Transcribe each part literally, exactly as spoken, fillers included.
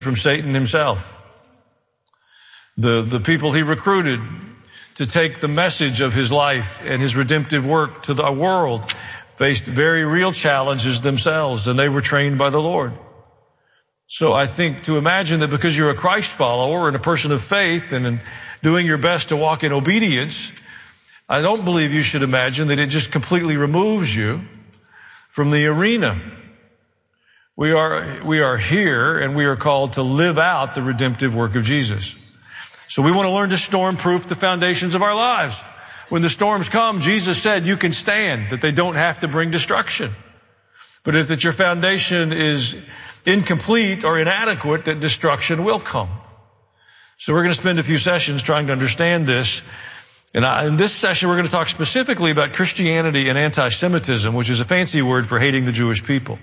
from Satan himself. The, the people he recruited to take the message of his life and his redemptive work to the world faced very real challenges themselves, and they were trained by the Lord. So I think to imagine that because you're a Christ follower and a person of faith and in doing your best to walk in obedience, I don't believe you should imagine that it just completely removes you from the arena. We are, we are here and we are called to live out the redemptive work of Jesus. So we want to learn to storm-proof the foundations of our lives. When the storms come, Jesus said you can stand, that they don't have to bring destruction. But if that your foundation is incomplete or inadequate, that destruction will come. So we're going to spend a few sessions trying to understand this. And I, in this session, we're going to talk specifically about Christianity and anti-Semitism, which is a fancy word for hating the Jewish people.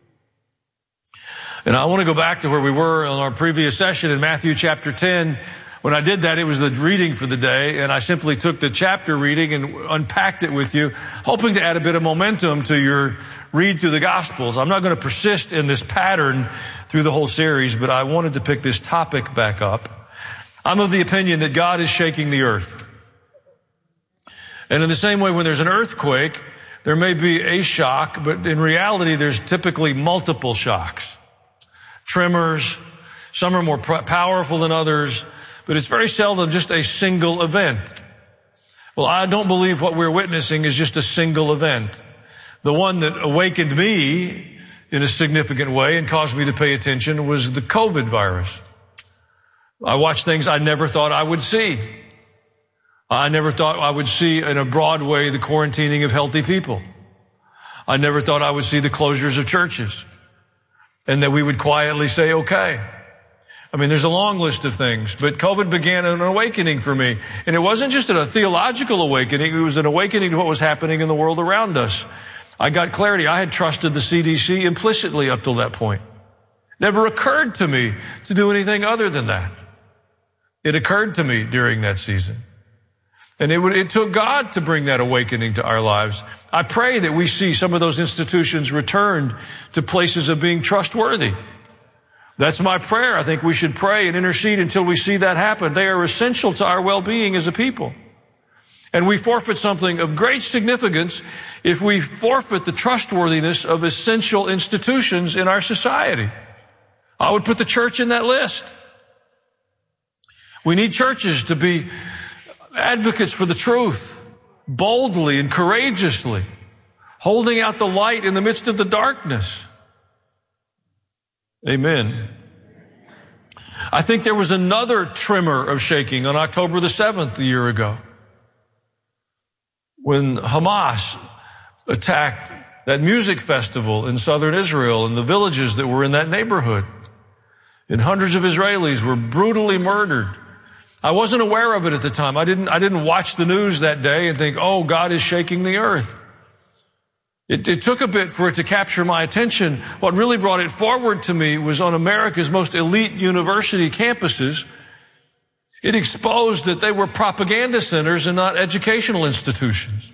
And I want to go back to where we were on our previous session in Matthew chapter ten. When I did that, it was the reading for the day, and I simply took the chapter reading and unpacked it with you, hoping to add a bit of momentum to your read through the Gospels. I'm not going to persist in this pattern through the whole series, but I wanted to pick this topic back up. I'm of the opinion that God is shaking the earth. And in the same way, when there's an earthquake, there may be a shock, but in reality, there's typically multiple shocks. Tremors, some are more powerful than others, but it's very seldom just a single event. Well, I don't believe what we're witnessing is just a single event. The one that awakened me in a significant way and caused me to pay attention was the COVID virus. I watched things I never thought I would see. I never thought I would see in a broad way the quarantining of healthy people. I never thought I would see the closures of churches and that we would quietly say, okay. I mean, there's a long list of things, but COVID began an awakening for me. And it wasn't just a theological awakening. It was an awakening to what was happening in the world around us. I got clarity. I had trusted the C D C implicitly up till that point. Never occurred to me to do anything other than that. It occurred to me during that season. And it, would, it took God to bring that awakening to our lives. I pray that we see some of those institutions returned to places of being trustworthy. That's my prayer. I think we should pray and intercede until we see that happen. They are essential to our well-being as a people. And we forfeit something of great significance if we forfeit the trustworthiness of essential institutions in our society. I would put the church in that list. We need churches to be advocates for the truth, boldly and courageously, holding out the light in the midst of the darkness. Amen. I think there was another tremor of shaking on October the seventh a year ago when Hamas attacked that music festival in southern Israel and the villages that were in that neighborhood. And hundreds of Israelis were brutally murdered. I wasn't aware of it at the time. I didn't, I didn't watch the news that day and think, oh, God is shaking the earth. It, it took a bit for it to capture my attention. What really brought it forward to me was on America's most elite university campuses. It exposed that they were propaganda centers and not educational institutions.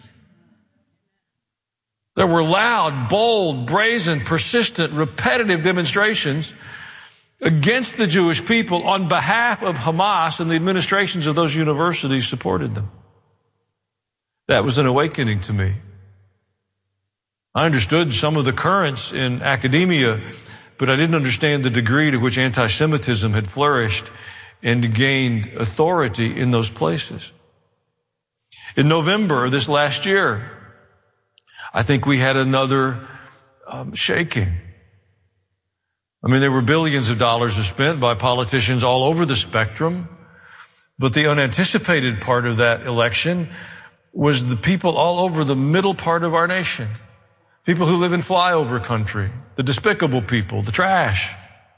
There were loud, bold, brazen, persistent, repetitive demonstrations against the Jewish people on behalf of Hamas, and the administrations of those universities supported them. That was an awakening to me. I understood some of the currents in academia, but I didn't understand the degree to which anti-Semitism had flourished and gained authority in those places. In November of this last year, I think we had another um, shaking. I mean, there were billions of dollars spent by politicians all over the spectrum, but the unanticipated part of that election was the people all over the middle part of our nation. People who live in flyover country, the despicable people, the trash.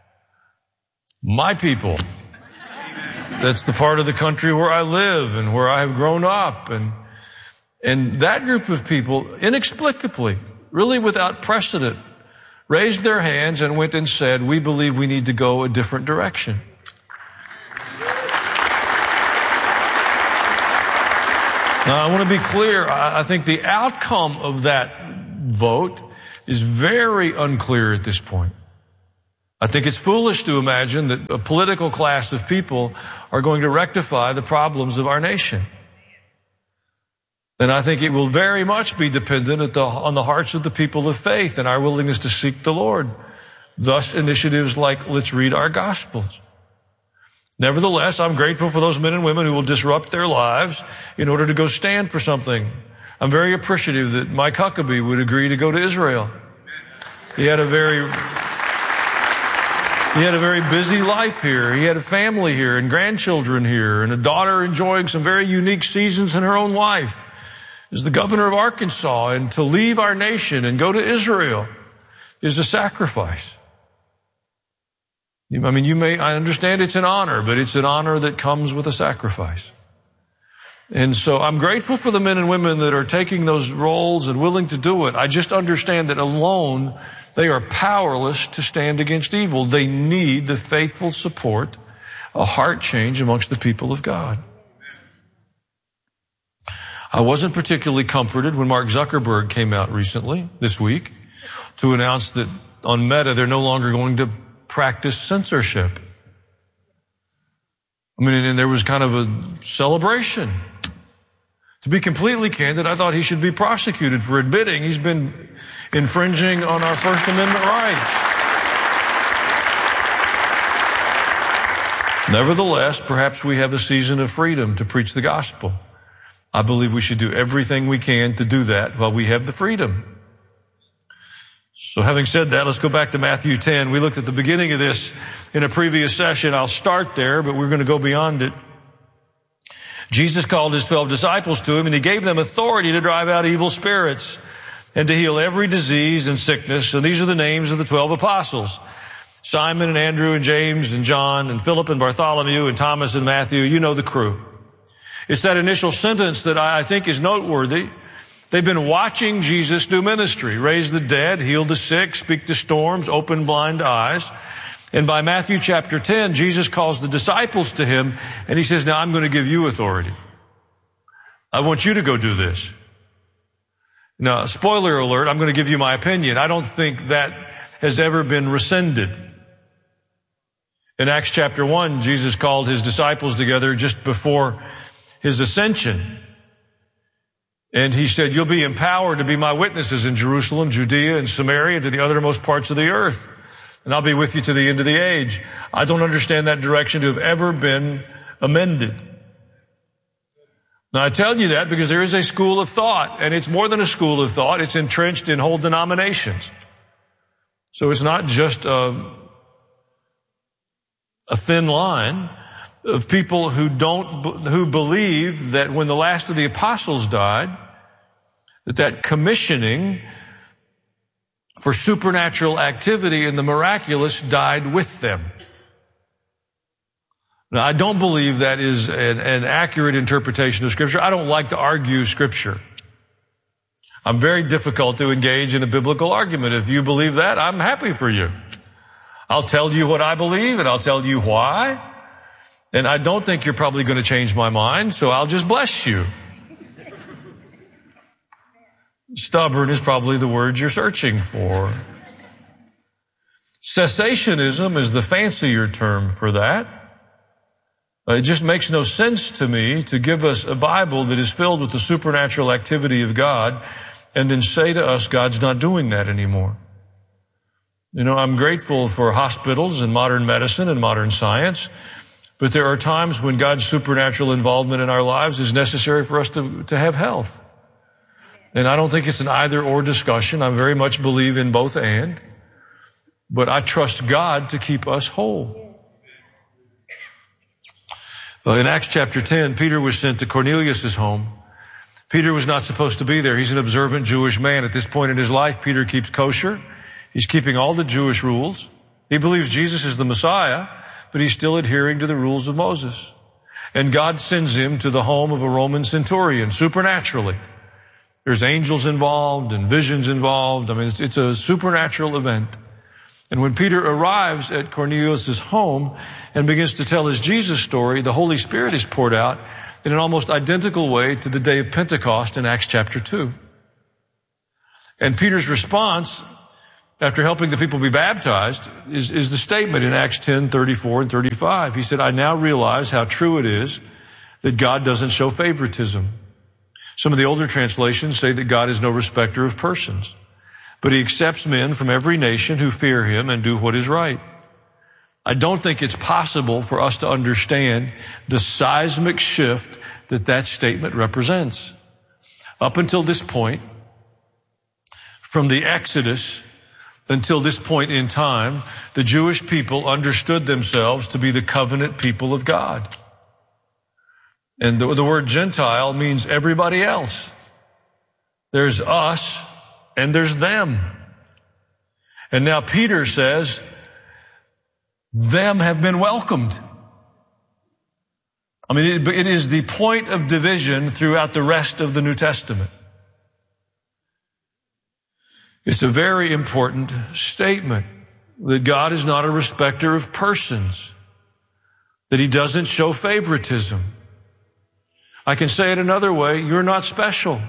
My people. That's the part of the country where I live and where I have grown up. And, and that group of people, inexplicably, really without precedent, raised their hands and went and said, we believe we need to go a different direction. Now, I want to be clear. I think the outcome of that vote is very unclear at this point. I think it's foolish to imagine that a political class of people are going to rectify the problems of our nation. And I think it will very much be dependent at the, on the hearts of the people of faith and our willingness to seek the Lord. Thus, initiatives like Let's Read Our Gospels. Nevertheless, I'm grateful for those men and women who will disrupt their lives in order to go stand for something. I'm very appreciative that Mike Huckabee would agree to go to Israel. He had a very, he had a very busy life here. He had a family here and grandchildren here and a daughter enjoying some very unique seasons in her own life as the governor of Arkansas. And to leave our nation and go to Israel is a sacrifice. I mean, you may, I understand it's an honor, but it's an honor that comes with a sacrifice. And so I'm grateful for the men and women that are taking those roles and willing to do it. I just understand that alone they are powerless to stand against evil. They need the faithful support, a heart change amongst the people of God. I wasn't particularly comforted when Mark Zuckerberg came out recently, this week, to announce that on Meta they're no longer going to practice censorship. I mean, and there was kind of a celebration. To be completely candid, I thought he should be prosecuted for admitting he's been infringing on our First Amendment rights. Nevertheless, perhaps we have a season of freedom to preach the gospel. I believe we should do everything we can to do that while we have the freedom. So having said that, let's go back to Matthew ten. We looked at the beginning of this in a previous session. I'll start there, but we're going to go beyond it. Jesus called his twelve disciples to him, and he gave them authority to drive out evil spirits and to heal every disease and sickness. And these are the names of the twelve apostles: Simon and Andrew and James and John and Philip and Bartholomew and Thomas and Matthew. You know the crew. It's that initial sentence that I think is noteworthy. They've been watching Jesus do ministry, raise the dead, heal the sick, speak to storms, open blind eyes. And by Matthew chapter ten, Jesus calls the disciples to him, and he says, now I'm going to give you authority. I want you to go do this. Now, spoiler alert, I'm going to give you my opinion. I don't think that has ever been rescinded. In Acts chapter one, Jesus called his disciples together just before his ascension. And he said, you'll be empowered to be my witnesses in Jerusalem, Judea, and Samaria, and to the uttermost parts of the earth. And I'll be with you to the end of the age. I don't understand that direction to have ever been amended. Now, I tell you that because there is a school of thought, and it's more than a school of thought. It's entrenched in whole denominations. So it's not just a, a thin line of people who don't, who believe that when the last of the apostles died, that that commissioning for supernatural activity and the miraculous died with them. Now, I don't believe that is an, an accurate interpretation of Scripture. I don't like to argue Scripture. I'm very difficult to engage in a biblical argument. If you believe that, I'm happy for you. I'll tell you what I believe, and I'll tell you why. And I don't think you're probably going to change my mind, so I'll just bless you. Stubborn is probably the word you're searching for. Cessationism is the fancier term for that. It just makes no sense to me to give us a Bible that is filled with the supernatural activity of God and then say to us, God's not doing that anymore. You know, I'm grateful for hospitals and modern medicine and modern science, but there are times when God's supernatural involvement in our lives is necessary for us to, to have health. And I don't think it's an either-or discussion. I very much believe in both and. But I trust God to keep us whole. In Acts chapter ten, Peter was sent to Cornelius' home. Peter was not supposed to be there. He's an observant Jewish man. At this point in his life, Peter keeps kosher. He's keeping all the Jewish rules. He believes Jesus is the Messiah, but he's still adhering to the rules of Moses. And God sends him to the home of a Roman centurion, supernaturally. There's angels involved and visions involved. I mean, it's, it's a supernatural event. And when Peter arrives at Cornelius' home and begins to tell his Jesus story, the Holy Spirit is poured out in an almost identical way to the day of Pentecost in Acts chapter two. And Peter's response after helping the people be baptized, is, is the statement in Acts ten, thirty-four and thirty-five. He said, I now realize how true it is that God doesn't show favoritism. Some of the older translations say that God is no respecter of persons, but he accepts men from every nation who fear him and do what is right. I don't think it's possible for us to understand the seismic shift that that statement represents. Up until this point, from the Exodus until this point in time, the Jewish people understood themselves to be the covenant people of God. And the, the word Gentile means everybody else. There's us and there's them. And now Peter says, them have been welcomed. I mean, it, it is the point of division throughout the rest of the New Testament. It's a very important statement that God is not a respecter of persons, that he doesn't show favoritism. I can say it another way, you're not special.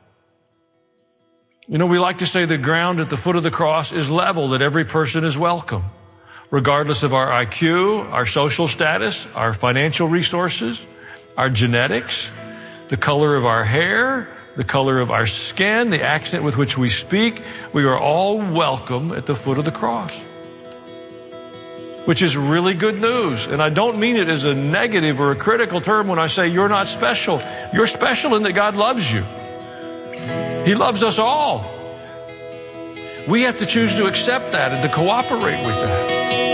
You know, we like to say the ground at the foot of the cross is level, that every person is welcome, regardless of our I Q, our social status, our financial resources, our genetics, the color of our hair, the color of our skin, the accent with which we speak. We are all welcome at the foot of the cross, which is really good news. And I don't mean it as a negative or a critical term when I say you're not special. You're special in that God loves you. He loves us all. We have to choose to accept that and to cooperate with that.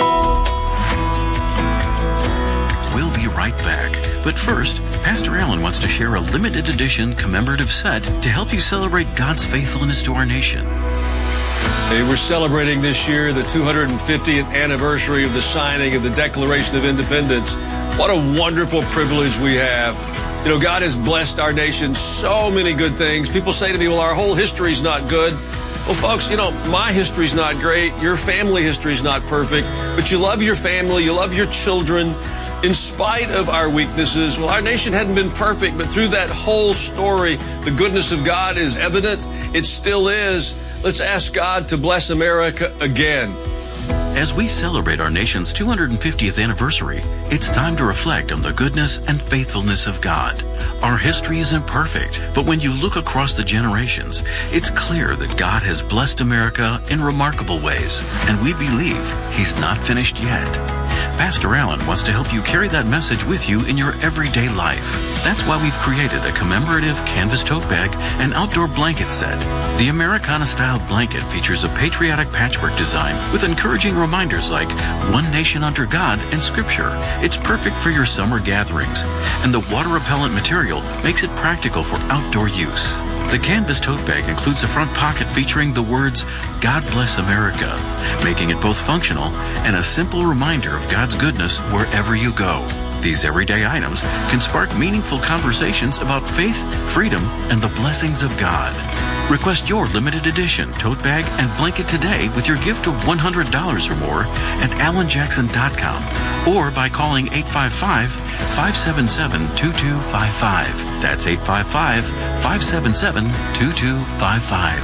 We'll be right back. But first, Pastor Allen wants to share a limited edition commemorative set to help you celebrate God's faithfulness to our nation. Hey, we're celebrating this year the two hundred fiftieth anniversary of the signing of the Declaration of Independence. What a wonderful privilege we have. You know, God has blessed our nation so many good things. People say to me, well, our whole history's not good. Well, folks, you know, my history's not great. Your family history's not perfect. But you love your family. You love your children. In spite of our weaknesses, well, our nation hadn't been perfect, but through that whole story, the goodness of God is evident. It still is. Let's ask God to bless America again. As we celebrate our nation's two hundred fiftieth anniversary, it's time to reflect on the goodness and faithfulness of God. Our history isn't perfect, but when you look across the generations, it's clear that God has blessed America in remarkable ways, and we believe He's not finished yet. Pastor Allen wants to help you carry that message with you in your everyday life. That's why we've created a commemorative canvas tote bag and outdoor blanket set. The Americana-style blanket features a patriotic patchwork design with encouraging reminders like one nation under God and Scripture. It's perfect for your summer gatherings. And the water-repellent material makes it practical for outdoor use. The canvas tote bag includes a front pocket featuring the words, God Bless America, making it both functional and a simple reminder of God's goodness wherever you go. These everyday items can spark meaningful conversations about faith, freedom, and the blessings of God. Request your limited edition tote bag and blanket today with your gift of one hundred dollars or more at alan jackson dot com or by calling eight five five, five seven seven, two two five five. That's eight five five, five seven seven, two two five five.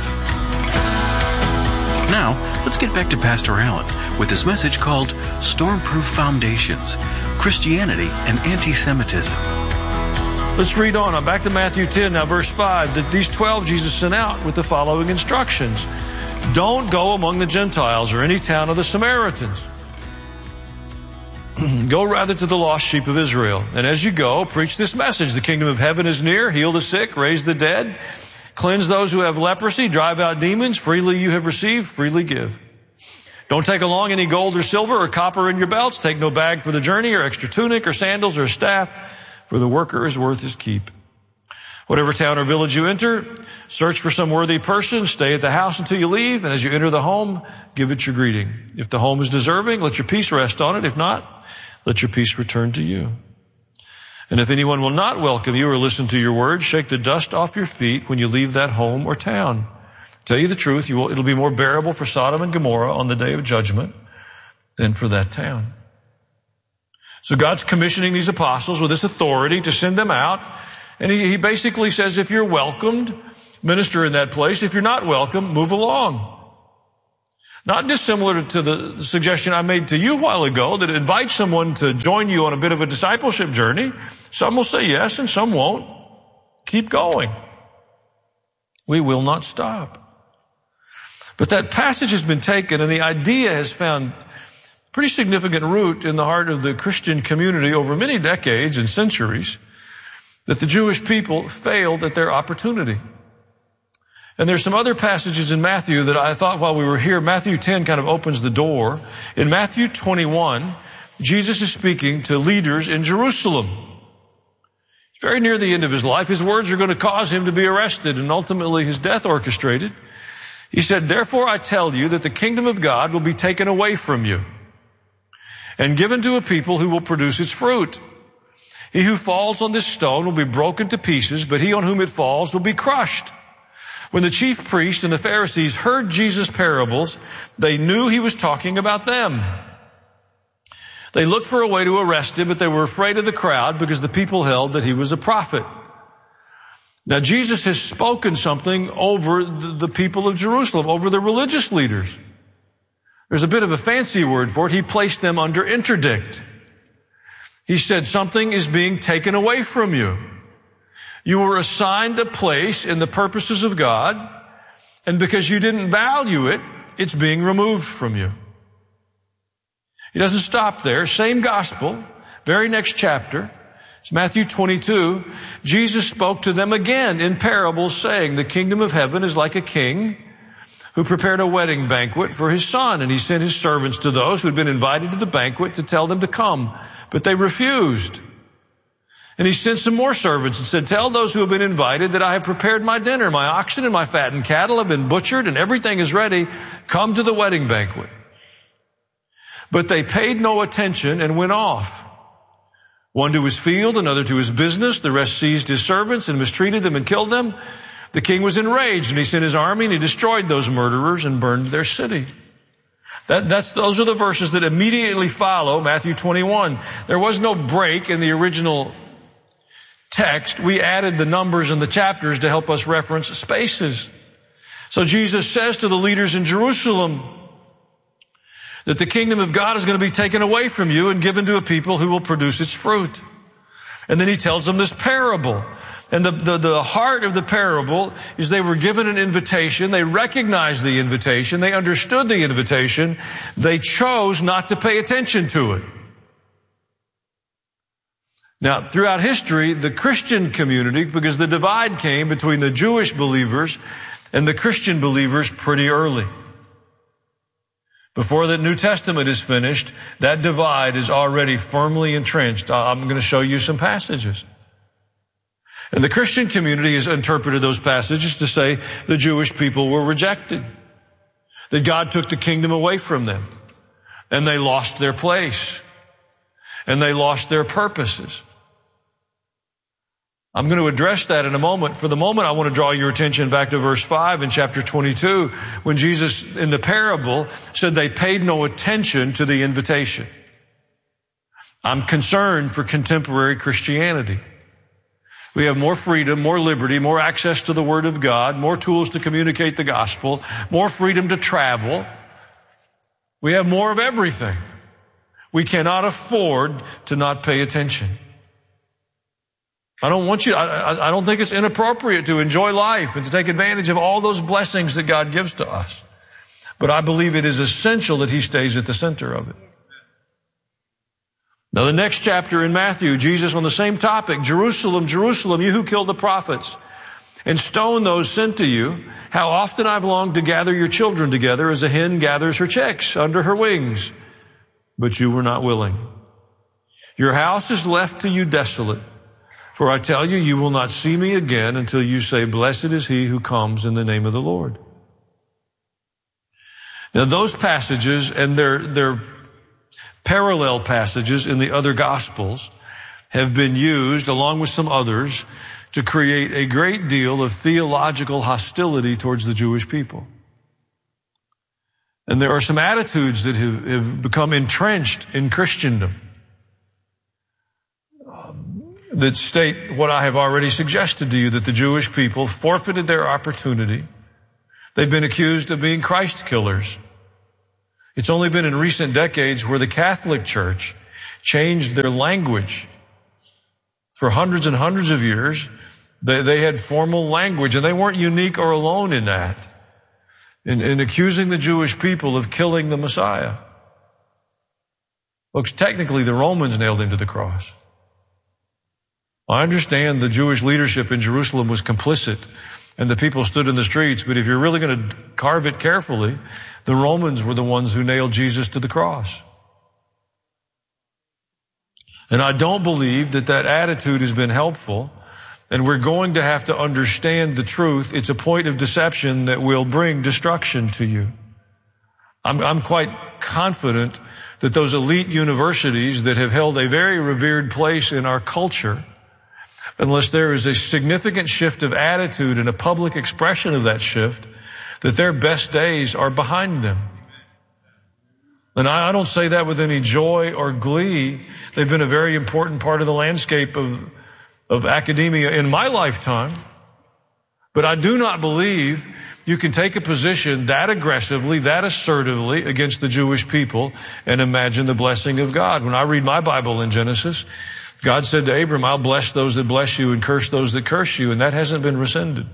Now, let's get back to Pastor Allen with his message called Stormproof Foundations, Christianity and Anti-Semitism. Let's read on. I'm back to Matthew ten, now verse five. That these twelve Jesus sent out with the following instructions. Don't go among the Gentiles or any town of the Samaritans. Go rather to the lost sheep of Israel. And as you go, preach this message. The kingdom of heaven is near. Heal the sick, raise the dead, cleanse those who have leprosy, drive out demons. Freely you have received, freely give. Don't take along any gold or silver or copper in your belts. Take no bag for the journey or extra tunic or sandals or staff, for the worker is worth his keep. Whatever town or village you enter, search for some worthy person, stay at the house until you leave, and as you enter the home, give it your greeting. If the home is deserving, let your peace rest on it. If not, let your peace return to you. And if anyone will not welcome you or listen to your words, shake the dust off your feet when you leave that home or town. Tell you the truth, you will, it'll be more bearable for Sodom and Gomorrah on the day of judgment than for that town. So God's commissioning these apostles with this authority to send them out. And he, he basically says, if you're welcomed, minister in that place. If you're not welcome, move along. Not dissimilar to the suggestion I made to you a while ago that invite someone to join you on a bit of a discipleship journey. Some will say yes and some won't. Keep going. We will not stop. But that passage has been taken and the idea has found pretty significant root in the heart of the Christian community over many decades and centuries that the Jewish people failed at their opportunity. And there's some other passages in Matthew that I thought while we were here, Matthew ten kind of opens the door. In Matthew twenty-one, Jesus is speaking to leaders in Jerusalem. Very near the end of his life, his words are going to cause him to be arrested and ultimately his death orchestrated. He said, "Therefore I tell you that the kingdom of God will be taken away from you and given to a people who will produce its fruit. He who falls on this stone will be broken to pieces, but he on whom it falls will be crushed." When the chief priests and the Pharisees heard Jesus' parables, they knew he was talking about them. They looked for a way to arrest him, but they were afraid of the crowd because the people held that he was a prophet. Now, Jesus has spoken something over the people of Jerusalem, over the religious leaders. There's a bit of a fancy word for it. He placed them under interdict. He said, something is being taken away from you. You were assigned a place in the purposes of God, and because you didn't value it, it's being removed from you. He doesn't stop there. Same gospel, very next chapter. It's Matthew twenty-two. Jesus spoke to them again in parables, saying, "The kingdom of heaven is like a king who prepared a wedding banquet for his son, and he sent his servants to those who had been invited to the banquet to tell them to come, but they refused. And he sent some more servants and said, 'Tell those who have been invited that I have prepared my dinner. My oxen and my fattened cattle have been butchered and everything is ready. Come to the wedding banquet.' But they paid no attention and went off. One to his field, another to his business. The rest seized his servants and mistreated them and killed them. The king was enraged and he sent his army and he destroyed those murderers and burned their city." That, that's, those are the verses that immediately follow Matthew twenty-one. There was no break in the original text. We added the numbers and the chapters to help us reference spaces. So Jesus says to the leaders in Jerusalem that the kingdom of God is going to be taken away from you and given to a people who will produce its fruit. And then he tells them this parable. And the, the, the heart of the parable is they were given an invitation. They recognized the invitation. They understood the invitation. They chose not to pay attention to it. Now, throughout history, the Christian community, because the divide came between the Jewish believers and the Christian believers pretty early. Before the New Testament is finished, that divide is already firmly entrenched. I'm going to show you some passages. And the Christian community has interpreted those passages to say the Jewish people were rejected, that God took the kingdom away from them, and they lost their place, and they lost their purposes. I'm going to address that in a moment. For the moment, I want to draw your attention back to verse five in chapter twenty-two, when Jesus, in the parable, said they paid no attention to the invitation. I'm concerned for contemporary Christianity. We have more freedom, more liberty, more access to the Word of God, more tools to communicate the gospel, more freedom to travel. We have more of everything. We cannot afford to not pay attention. I don't want you, I, I don't think it's inappropriate to enjoy life and to take advantage of all those blessings that God gives to us. But I believe it is essential that He stays at the center of it. Now, the next chapter in Matthew, Jesus on the same topic, "Jerusalem, Jerusalem, you who killed the prophets and stoned those sent to you, how often I've longed to gather your children together as a hen gathers her chicks under her wings, but you were not willing. Your house is left to you desolate. For I tell you, you will not see me again until you say, 'Blessed is he who comes in the name of the Lord.'" Now, those passages and their, their parallel passages in the other Gospels have been used, along with some others, to create a great deal of theological hostility towards the Jewish people. And there are some attitudes that have, have become entrenched in Christendom that state what I have already suggested to you, that the Jewish people forfeited their opportunity. They've been accused of being Christ killers. It's only been in recent decades where the Catholic Church changed their language. For hundreds and hundreds of years, they, they had formal language, and they weren't unique or alone in that, in, in accusing the Jewish people of killing the Messiah. Folks, technically the Romans nailed him to the cross. I understand the Jewish leadership in Jerusalem was complicit and the people stood in the streets, but if you're really going to carve it carefully, the Romans were the ones who nailed Jesus to the cross. And I don't believe that that attitude has been helpful, and we're going to have to understand the truth. It's a point of deception that will bring destruction to you. I'm, I'm quite confident that those elite universities that have held a very revered place in our culture, unless there is a significant shift of attitude and a public expression of that shift, that their best days are behind them. And I, I don't say that with any joy or glee. They've been a very important part of the landscape of, of academia in my lifetime. But I do not believe you can take a position that aggressively, that assertively against the Jewish people and imagine the blessing of God. When I read my Bible in Genesis, God said to Abram, I'll bless those that bless you and curse those that curse you, and that hasn't been rescinded.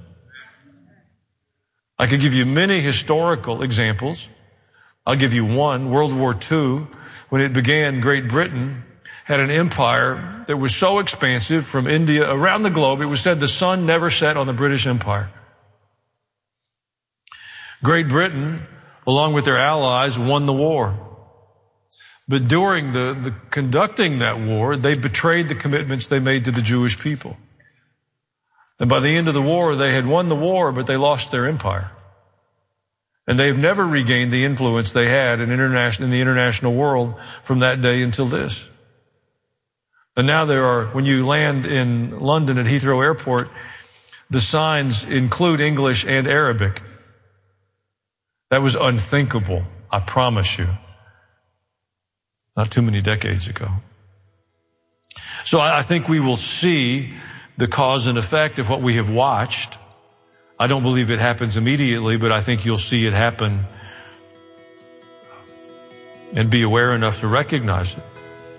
I could give you many historical examples. I'll give you one. World War Two, when it began, Great Britain had an empire that was so expansive from India around the globe, it was said the sun never set on the British Empire. Great Britain, along with their allies, won the war. But during the, the conducting that war, they betrayed the commitments they made to the Jewish people. And by the end of the war, they had won the war, but they lost their empire. And they've never regained the influence they had in, international, in the international world from that day until this. And now there are, when you land in London at Heathrow Airport, the signs include English and Arabic. That was unthinkable, I promise you. Not too many decades ago. So I think we will see the cause and effect of what we have watched. I don't believe it happens immediately, but I think you'll see it happen and be aware enough to recognize it.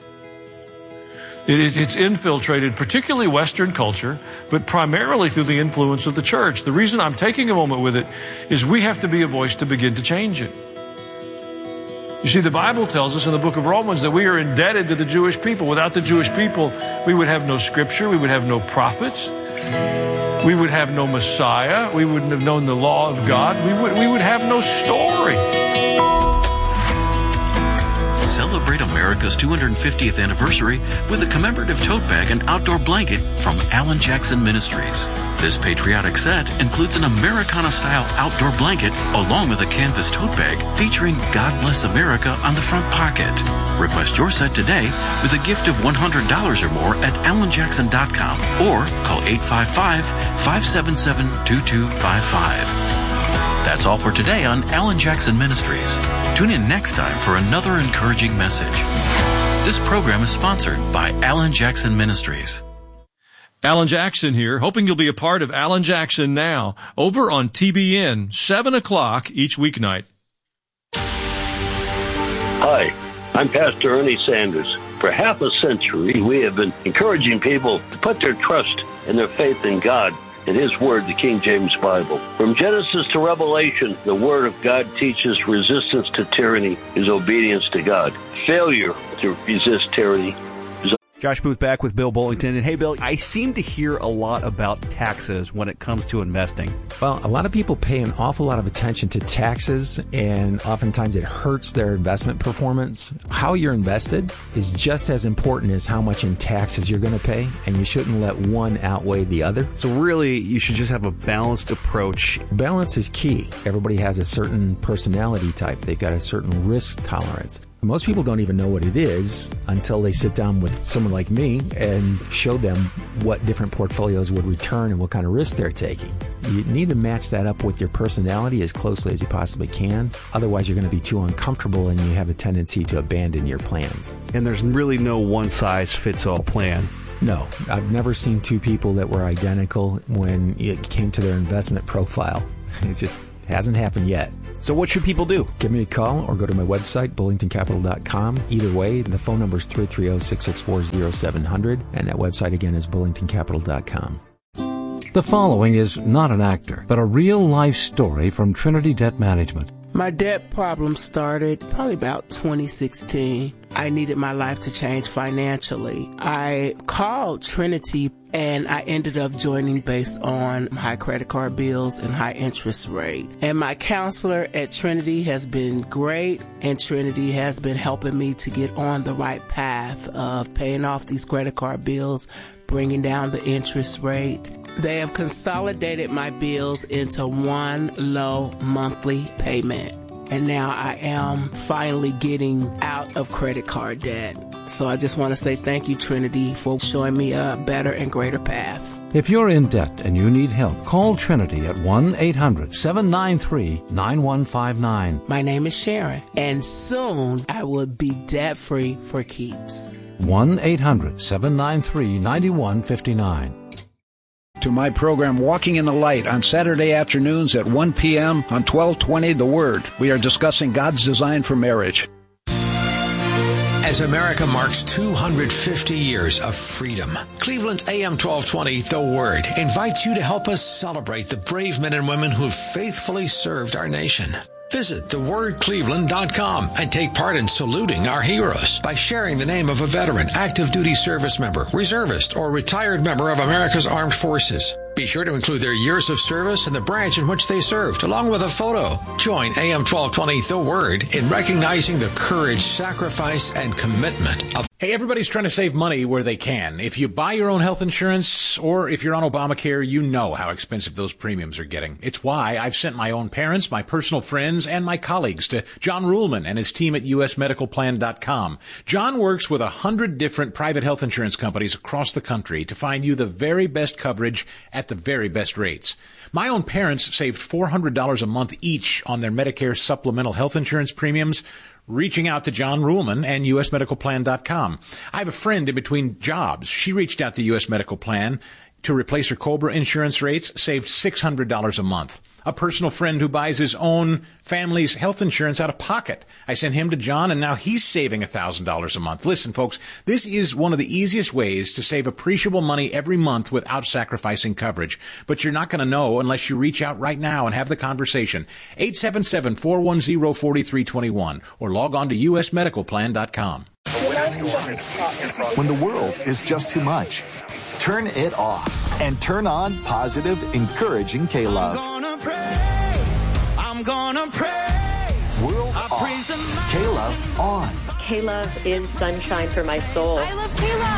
It's infiltrated particularly Western culture, but primarily through the influence of the church. The reason I'm taking a moment with it is we have to be a voice to begin to change it. You see, the Bible tells us in the book of Romans that we are indebted to the Jewish people. Without the Jewish people, we would have no scripture, we would have no prophets, we would have no Messiah, we wouldn't have known the law of God, we would, we would have no story. Celebrate America's two hundred fiftieth anniversary with a commemorative tote bag and outdoor blanket from Alan Jackson Ministries. This patriotic set includes an Americana-style outdoor blanket along with a canvas tote bag featuring God Bless America on the front pocket. Request your set today with a gift of one hundred dollars or more at alan jackson dot com or call eight five five, five seven seven, two two five five. That's all for today on Alan Jackson Ministries. Tune in next time for another encouraging message. This program is sponsored by Alan Jackson Ministries. Alan Jackson here, hoping you'll be a part of Alan Jackson Now, over on T B N, seven o'clock each weeknight. Hi, I'm Pastor Ernie Sanders. For half a century, we have been encouraging people to put their trust and their faith in God and His Word, the King James Bible. From Genesis to Revelation, the Word of God teaches resistance to tyranny is obedience to God. Failure to resist tyranny is... Josh Booth back with Bill Bullington. And hey, Bill, I seem to hear a lot about taxes when it comes to investing. Well, a lot of people pay an awful lot of attention to taxes, and oftentimes it hurts their investment performance. How you're invested is just as important as how much in taxes you're going to pay, and you shouldn't let one outweigh the other. So really, you should just have a balanced approach. Balance is key. Everybody has a certain personality type. They've got a certain risk tolerance. Most people don't even know what it is until they sit down with someone like me and show them what different portfolios would return and what kind of risk they're taking. You need to match that up with your personality as closely as you possibly can. Otherwise, you're going to be too uncomfortable and you have a tendency to abandon your plans. And there's really no one-size-fits-all plan. No, I've never seen two people that were identical when it came to their investment profile. It just hasn't happened yet. So what should people do? Give me a call or go to my website, bullington capital dot com. Either way, the phone number is three three zero, six six four, zero seven zero zero, and that website again is bullington capital dot com. The following is not an actor, but a real-life story from Trinity Debt Management. My debt problem started probably about twenty sixteen. I needed my life to change financially. I called Trinity and I ended up joining based on high credit card bills and high interest rate. And my counselor at Trinity has been great, and Trinity has been helping me to get on the right path of paying off these credit card bills, bringing down the interest rate. They have consolidated my bills into one low monthly payment. And now I am finally getting out of credit card debt. So I just want to say thank you, Trinity, for showing me a better and greater path. If you're in debt and you need help, call Trinity at one eight hundred, seven nine three, nine one five nine. My name is Sharon, and soon I will be debt-free for keeps. one eight hundred, seven nine three, nine one five nine. To my program Walking in the Light on Saturday afternoons at one p.m. on twelve twenty The Word. We are discussing God's design for marriage. As America marks two hundred fifty years of freedom, Cleveland's A M twelve twenty The Word invites you to help us celebrate the brave men and women who have faithfully served our nation. Visit the word cleveland dot com and take part in saluting our heroes by sharing the name of a veteran, active duty service member, reservist, or retired member of America's Armed Forces. Be sure to include their years of service and the branch in which they served, along with a photo. Join A M twelve twenty The Word in recognizing the courage, sacrifice, and commitment of... Hey, everybody's trying to save money where they can. If you buy your own health insurance or if you're on Obamacare, you know how expensive those premiums are getting. It's why I've sent my own parents, my personal friends, and my colleagues to John Ruhlman and his team at U S medical plan dot com. John works with a hundred different private health insurance companies across the country to find you the very best coverage at the very best rates. My own parents saved four hundred dollars a month each on their Medicare supplemental health insurance premiums, reaching out to John Ruhlman and U S medical plan dot com. I have a friend in between jobs. She reached out to U S Medical Plan to replace her COBRA insurance rates, saved six hundred dollars a month. A personal friend who buys his own family's health insurance out of pocket. I sent him to John, and now he's saving one thousand dollars a month. Listen, folks, this is one of the easiest ways to save appreciable money every month without sacrificing coverage. But you're not going to know unless you reach out right now and have the conversation. eight seven seven, four one zero, four three two one or log on to U S medical plan dot com. When the world is just too much, turn it off and turn on positive, encouraging K-Love. I'm gonna praise, I'm gonna praise. World I off, praise K-Love on. K-Love is sunshine for my soul. I love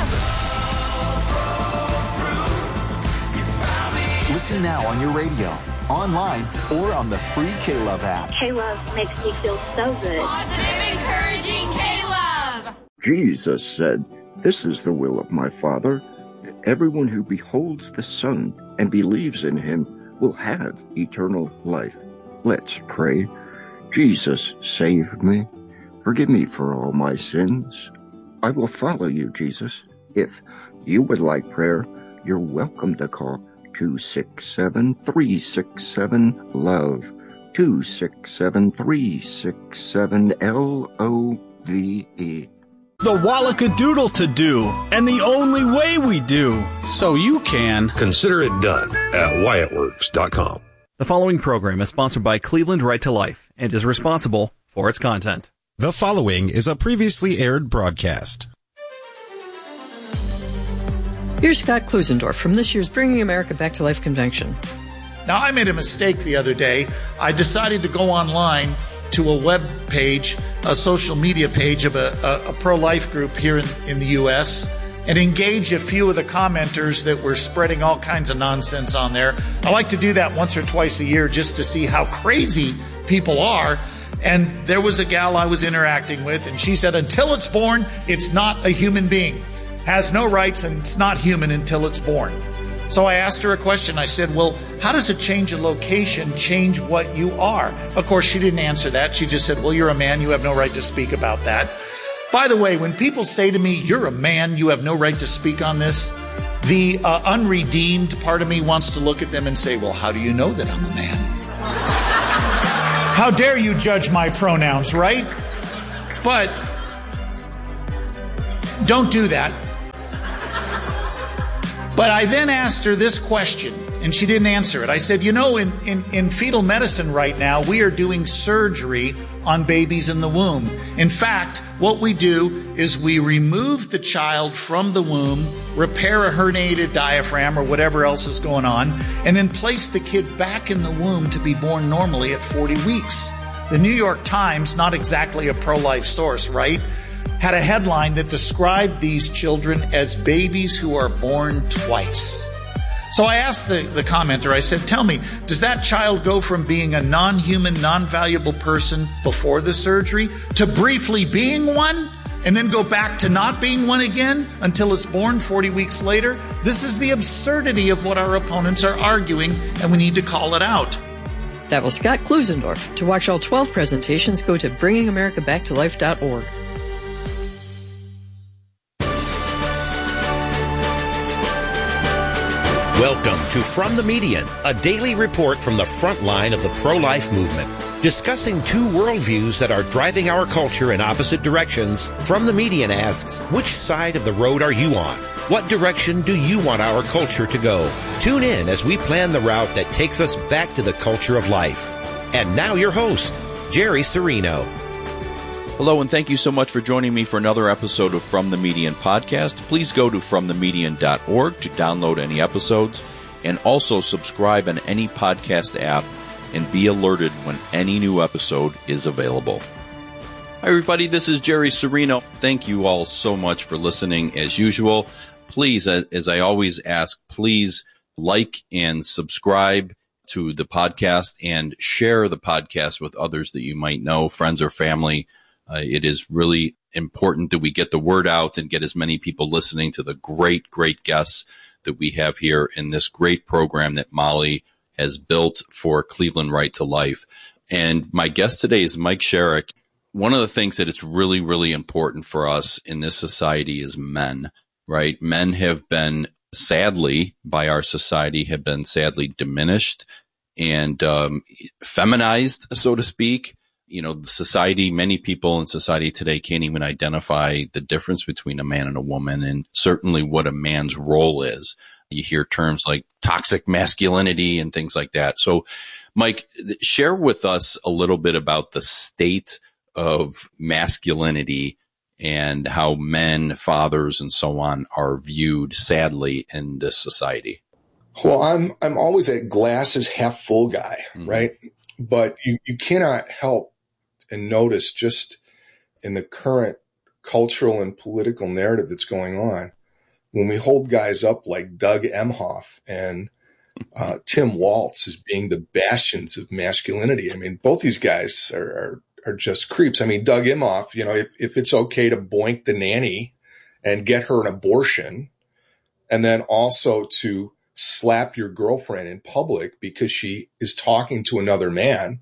K-Love. Listen now on your radio, online, or on the free K-Love app. K-Love makes me feel so good. Positive, encouraging K-Love. Jesus said, "This is the will of my Father, that everyone who beholds the Son and believes in him will have eternal life." Let's pray. Jesus, save me. Forgive me for all my sins. I will follow you, Jesus. If you would like prayer, you're welcome to call two six seven, three six seven, LOVE, two six seven, three six seven, L O V E. The Wallacadoodle to do, and the only way we do, so you can consider it done at Wyatt Works dot com. The following program is sponsored by Cleveland Right to Life and is responsible for its content. The following is a previously aired broadcast. Here's Scott Klusendorf from this year's Bringing America Back to Life convention. Now, I made a mistake the other day. I decided to go online to a web page, a social media page of a, a, a pro-life group here in, in the U S and engage a few of the commenters that were spreading all kinds of nonsense on there. I like to do that once or twice a year just to see how crazy people are. And there was a gal I was interacting with, and she said, until it's born, it's not a human being. Has no rights, and it's not human until it's born. So I asked her a question. I said, well, how does a change of location change what you are? Of course, she didn't answer that. She just said, well, you're a man. You have no right to speak about that. By the way, when people say to me, you're a man, you have no right to speak on this, the uh, unredeemed part of me wants to look at them and say, well, how do you know that I'm a man? How dare you judge my pronouns, right? But don't do that. But I then asked her this question, and she didn't answer it. I said, you know, in, in, in fetal medicine right now, we are doing surgery on babies in the womb. In fact, what we do is we remove the child from the womb, repair a herniated diaphragm or whatever else is going on, and then place the kid back in the womb to be born normally at forty weeks. The New York Times, not exactly a pro-life source, right, had a headline that described these children as babies who are born twice. So I asked the, the commenter, I said, tell me, does that child go from being a non-human, non-valuable person before the surgery to briefly being one and then go back to not being one again until it's born forty weeks later? This is the absurdity of what our opponents are arguing, and we need to call it out. That was Scott Klusendorf. To watch all twelve presentations, go to bringing america back to life dot org. Welcome to From the Median, a daily report from the front line of the pro-life movement. Discussing two worldviews that are driving our culture in opposite directions, From the Median asks, which side of the road are you on? What direction do you want our culture to go? Tune in as we plan the route that takes us back to the culture of life. And now your host, Jerry Serino. Hello, and thank you so much for joining me for another episode of From the Median podcast. Please go to from the median dot org to download any episodes, and also subscribe on any podcast app and be alerted when any new episode is available. Hi, everybody. This is Jerry Serino. Thank you all so much for listening as usual. Please, as I always ask, please like and subscribe to the podcast and share the podcast with others that you might know, friends or family. Uh, it is really important that we get the word out and get as many people listening to the great, great guests that we have here in this great program that Molly has built for Cleveland Right to Life. And my guest today is Mike Sherrick. One of the things that it's really, really important for us in this society is men, right? Men have been, sadly, by our society, have been sadly diminished and um, feminized, so to speak. You know, the society, many people in society today can't even identify the difference between a man and a woman, and certainly what a man's role is. You hear terms like toxic masculinity and things like that. So, Mike, share with us a little bit about the state of masculinity and how men, fathers, and so on are viewed, sadly, in this society. Well, I'm I'm always a glass is half full guy, mm-hmm. right? But you, you cannot help and notice just in the current cultural and political narrative that's going on, when we hold guys up like Doug Emhoff and uh, Tim Waltz as being the bastions of masculinity. I mean, both these guys are, are, are just creeps. I mean, Doug Emhoff, you know, if, if it's okay to boink the nanny and get her an abortion, and then also to slap your girlfriend in public because she is talking to another man,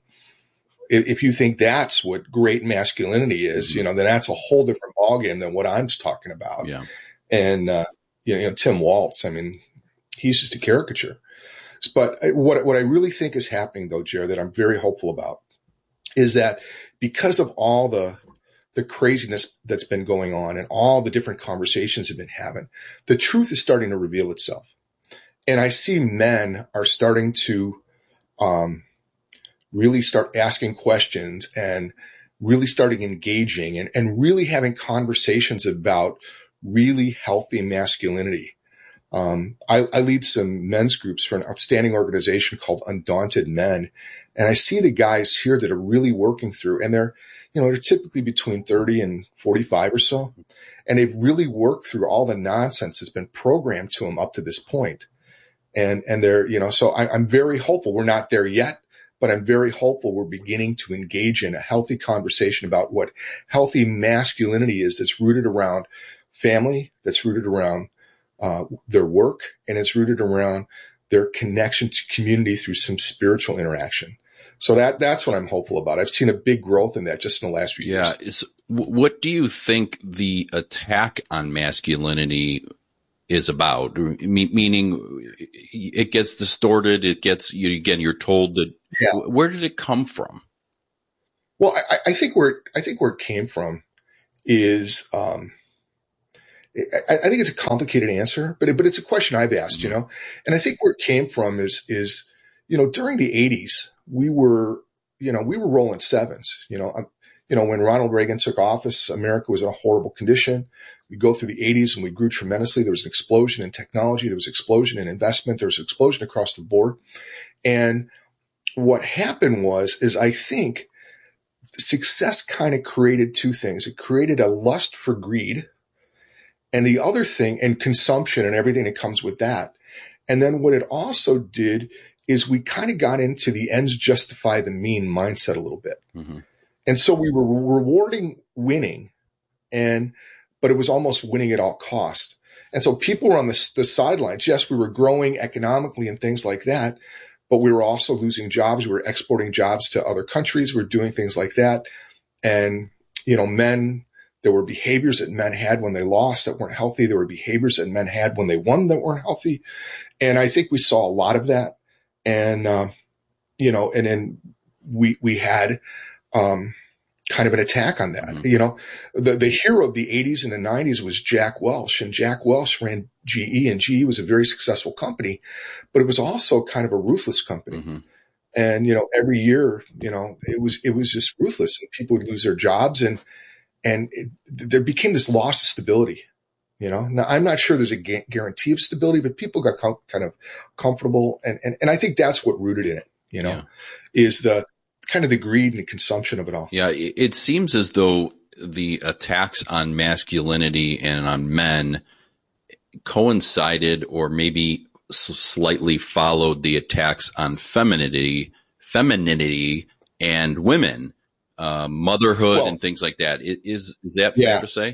if you think that's what great masculinity is, mm-hmm. you know, then that's a whole different ballgame than what I'm talking about. Yeah. And, uh, you know, Tim Waltz, I mean, he's just a caricature. But what, what I really think is happening, though, Jared, that I'm very hopeful about is that because of all the, the craziness that's been going on and all the different conversations have been having, the truth is starting to reveal itself. And I see men are starting to, um, really start asking questions and really starting engaging and, and really having conversations about really healthy masculinity. Um, I, I lead some men's groups for an outstanding organization called Undaunted Men. And I see the guys here that are really working through, and they're, you know, they're typically between thirty and forty-five or so. And they've really worked through all the nonsense that's been programmed to them up to this point. And, and they're, you know, so I, I'm very hopeful. We're not there yet, but I'm very hopeful we're beginning to engage in a healthy conversation about what healthy masculinity is, that's rooted around family, that's rooted around uh, their work, and it's rooted around their connection to community through some spiritual interaction. So that that's what I'm hopeful about. I've seen a big growth in that just in the last few yeah, years. Yeah. What do you think the attack on masculinity is about? Meaning it gets distorted. It gets, you, again, you're told that, yeah. Where did it come from? Well, I, I think where I think where it came from is, um, I, I think it's a complicated answer, but it, but it's a question I've asked, mm-hmm. you know. And I think where it came from is is you know during the eighties we were you know we were rolling sevens, you know. You know, when Ronald Reagan took office, America was in a horrible condition. We go through the eighties and we grew tremendously. There was an explosion in technology. There was an explosion in investment. There was an explosion across the board. And what happened was, is I think success kind of created two things. It created a lust for greed, and the other thing, and consumption and everything that comes with that. And then what it also did is we kind of got into the ends justify the mean mindset a little bit. Mm-hmm. And so we were rewarding winning, and but it was almost winning at all cost. And so people were on the, the sidelines. Yes, we were growing economically and things like that, but we were also losing jobs. We were exporting jobs to other countries. We were doing things like that. And, you know, men, there were behaviors that men had when they lost that weren't healthy. There were behaviors that men had when they won that weren't healthy. And I think we saw a lot of that. And, uh, you know, and then we, we had, um, kind of an attack on that. Mm-hmm. You know, the, the hero of the eighties and the nineties was Jack Welch, and Jack Welch ran G E, and G E was a very successful company, but it was also kind of a ruthless company. Mm-hmm. And, you know, every year, you know, it was, it was just ruthless, and people would lose their jobs, and, and it, there became this loss of stability. You know, now I'm not sure there's a gu- guarantee of stability, but people got com- kind of comfortable. And, and, and I think that's what rooted in it, you know, yeah. is the, kind of the greed and consumption of it all. Yeah. It seems as though the attacks on masculinity and on men coincided or maybe slightly followed the attacks on femininity, femininity and women, uh, motherhood well, and things like that. Is, is that fair yeah. to say?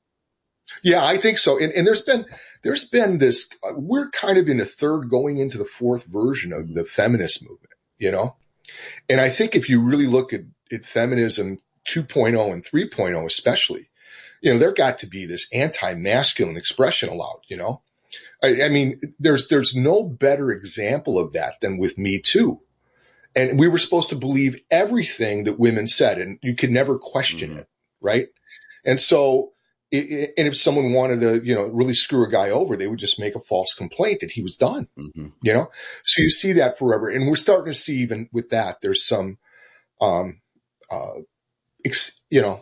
Yeah, I think so. And, and there's been, there's been this, uh, we're kind of in the third going into the fourth version of the feminist movement, you know? And I think if you really look at, at feminism two point oh and three point oh, especially, you know, there got to be this anti-masculine expression allowed, you know, I, I mean, there's, there's no better example of that than with Me Too. And we were supposed to believe everything that women said, and you could never question mm-hmm. it. Right. And so, it, it, and if someone wanted to, you know, really screw a guy over, they would just make a false complaint that he was done, mm-hmm. you know? So you see that forever. And we're starting to see even with that, there's some, um, uh, ex, you know,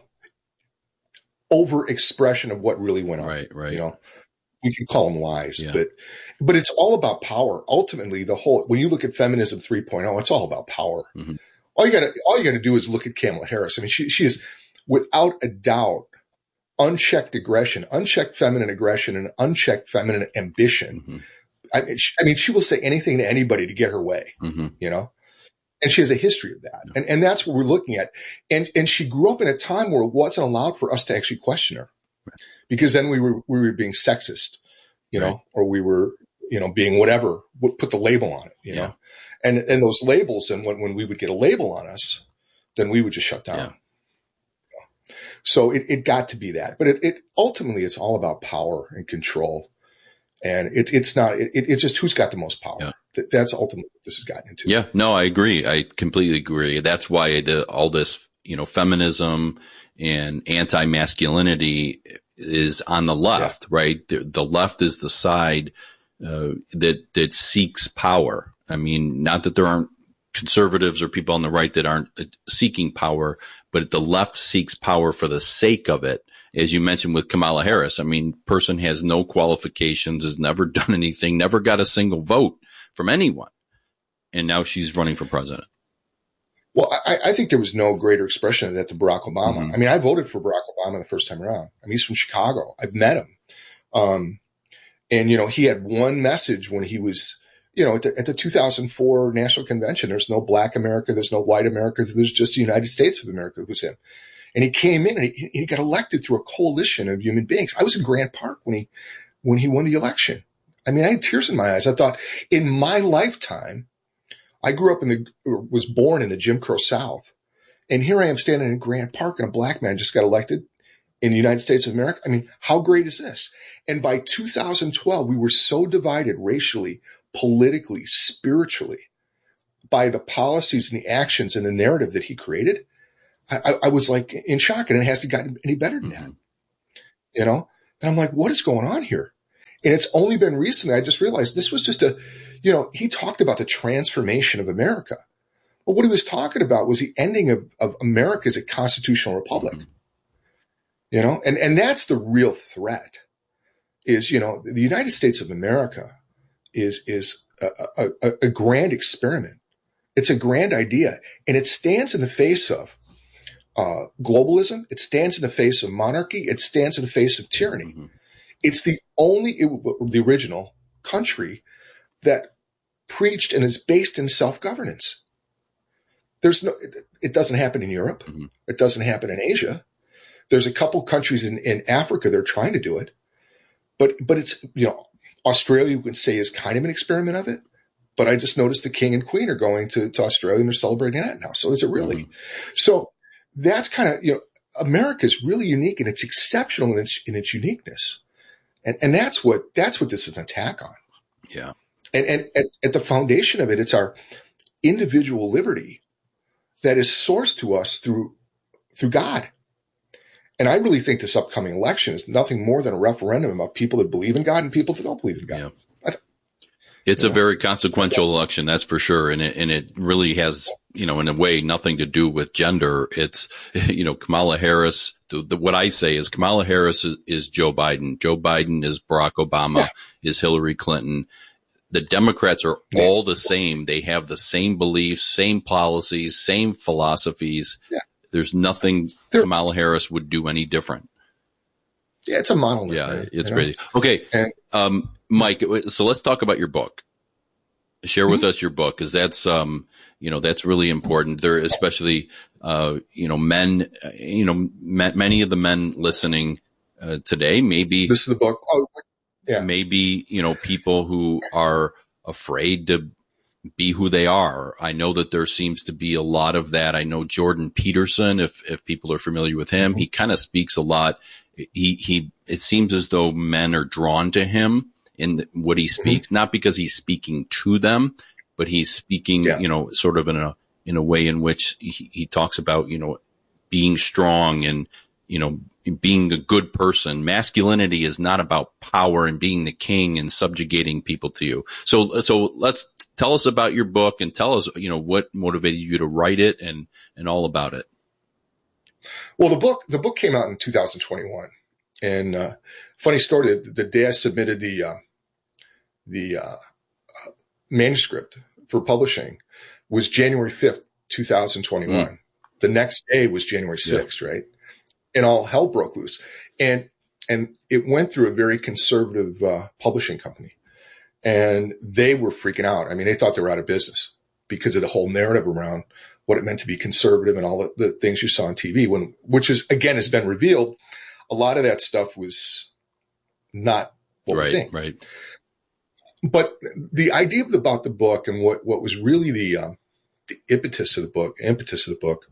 over expression of what really went on. Right. Right. You know, we can call them lies, yeah. but, but it's all about power. Ultimately, the whole, when you look at feminism three point oh, it's all about power. Mm-hmm. All you gotta, all you gotta do is look at Kamala Harris. I mean, she, she is without a doubt unchecked aggression, unchecked feminine aggression, and unchecked feminine ambition. Mm-hmm. I mean, she, I mean, she will say anything to anybody to get her way, mm-hmm. you know, and she has a history of that. Yeah. And, and that's what we're looking at. And, and she grew up in a time where it wasn't allowed for us to actually question her, right. because then we were, we were being sexist, you right. know, or we were, you know, being whatever, put the label on it, you yeah. know, and, and those labels. And when, when we would get a label on us, then we would just shut down. Yeah. So it, it got to be that, but it, it ultimately it's all about power and control, and it, it's not. It, it's just who's got the most power. Yeah. That, that's ultimately what this has gotten into. Yeah, no, I agree. I completely agree. That's why the, all this, you know, feminism and anti-masculinity is on the left, yeah. right? The, the left is the side uh, that that seeks power. I mean, not that there aren't conservatives or people on the right that aren't seeking power, but the left seeks power for the sake of it. As you mentioned with Kamala Harris, I mean, person has no qualifications, has never done anything, never got a single vote from anyone. And now she's running for president. Well, I, I think there was no greater expression of that than Barack Obama. Mm-hmm. I mean, I voted for Barack Obama the first time around. I mean, he's from Chicago. I've met him. Um, and, you know, he had one message when he was, you know, at the, at the two thousand four National Convention, there's no Black America, there's no white America, there's just the United States of America. It was him. And he came in and he, he got elected through a coalition of human beings. I was in Grant Park when he, when he won the election. I mean, I had tears in my eyes. I thought in my lifetime, I grew up in the, was born in the Jim Crow South. And here I am standing in Grant Park and a black man just got elected in the United States of America. I mean, how great is this? And by two thousand twelve, we were so divided racially, politically, spiritually by the policies and the actions and the narrative that he created. I, I was like in shock, and it hasn't gotten any better than that. You know, and I'm like, what is going on here? And it's only been recently I just realized this was just a, you know, he talked about the transformation of America. Well, what he was talking about was the ending of, of America as a constitutional republic. Mm-hmm. You know, and, and that's the real threat is, you know, the United States of America is, is a, a, a grand experiment. It's a grand idea, and it stands in the face of uh, globalism. It stands in the face of monarchy. It stands in the face of tyranny. Mm-hmm. It's the only, it, the original country that preached and is based in self-governance. There's no, it, it doesn't happen in Europe. Mm-hmm. It doesn't happen in Asia. There's a couple countries in, in Africa that are trying to do it, but, but it's, you know, Australia, you can say, is kind of an experiment of it. But I just noticed the king and queen are going to, to Australia and they're celebrating that now. So is it really? Mm-hmm. So that's kind of, you know, America is really unique and it's exceptional in its, in its uniqueness. And, and that's what, that's what this is an attack on. Yeah. And, and at, at the foundation of it, it's our individual liberty that is sourced to us through, through God. And I really think this upcoming election is nothing more than a referendum about people that believe in God and people that don't believe in God. Yeah. It's a very consequential election, that's for sure. And it, and it really has, you know, in a way, nothing to do with gender. It's, you know, Kamala Harris, the, the, what I say is Kamala Harris is, is Joe Biden. Joe Biden is Barack Obama, yeah. is Hillary Clinton. The Democrats are all the same. They have the same beliefs, same policies, same philosophies. Yeah. There's nothing They're, Kamala Harris would do any different. Yeah, it's a monolith. Yeah, man, it's you know? crazy. Okay. And, um, Mike, so let's talk about your book. Share with mm-hmm. us your book, because that's, um, you know, that's really important. There, especially, uh, you know, men, you know, m- many of the men listening uh, today, maybe this is the book. Oh, yeah. Maybe, you know, people who are afraid to be who they are. I know that there seems to be a lot of that. I know Jordan Peterson, if if people are familiar with him, mm-hmm. he kind of speaks a lot. He he. It seems as though men are drawn to him in the, what he speaks, mm-hmm. not because he's speaking to them, but he's speaking, yeah. you know, sort of in a, in a way in which he, he talks about, you know, being strong and, you know, being a good person. Masculinity is not about power and being the king and subjugating people to you. So, so let's tell us about your book and tell us, you know, what motivated you to write it and, and all about it. Well, the book, the book came out in two thousand twenty-one. And uh, funny story, the, the day I submitted the uh, the uh, uh, manuscript for publishing was January fifth, two thousand twenty-one. Mm. The next day was January sixth, yeah. right? And all hell broke loose. And and it went through a very conservative uh, publishing company. And they were freaking out. I mean, they thought they were out of business because of the whole narrative around what it meant to be conservative and all the, the things you saw on T V, when which is, again, has been revealed. A lot of that stuff was not what right, we think. Right. But the idea of the, about the book and what, what was really the, um, the impetus of the book, impetus of the book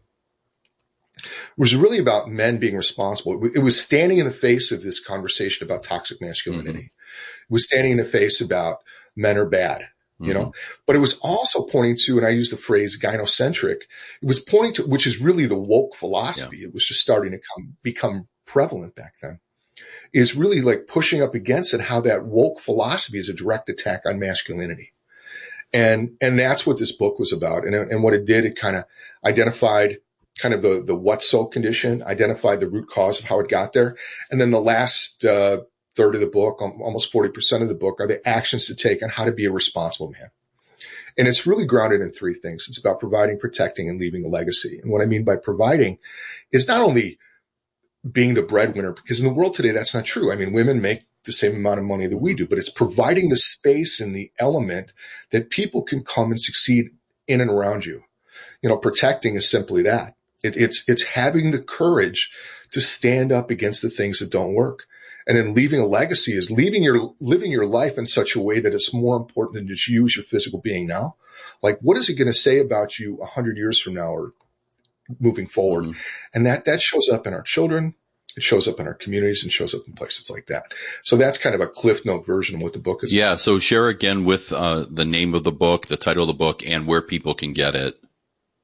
was really about men being responsible. It was standing in the face of this conversation about toxic masculinity. Mm-hmm. It was standing in the face about men are bad, you mm-hmm. know, but it was also pointing to, and I use the phrase gynocentric, it was pointing to, which is really the woke philosophy. Yeah. It was just starting to come, become prevalent back then, is really like pushing up against it, how that woke philosophy is a direct attack on masculinity. And, and that's what this book was about. And, and what it did, it kind of identified kind of the, the what's so condition, identified the root cause of how it got there. And then the last uh, third of the book, almost forty percent of the book, are the actions to take on how to be a responsible man. And it's really grounded in three things. It's about providing, protecting, and leaving a legacy. And what I mean by providing is not only being the breadwinner, because in the world today, that's not true. I mean, women make the same amount of money that we do, but it's providing the space and the element that people can come and succeed in and around you. You know, protecting is simply that. It, it's, it's having the courage to stand up against the things that don't work. And then leaving a legacy is leaving your, living your life in such a way that it's more important than just you as your physical being now. Like, what is it going to say about you a hundred years from now or moving forward? Mm-hmm. And that, that shows up in our children. It shows up in our communities and shows up in places like that. So that's kind of a Cliff Note version of what the book is. Yeah. About. So share again with uh, the name of the book, the title of the book, and where people can get it.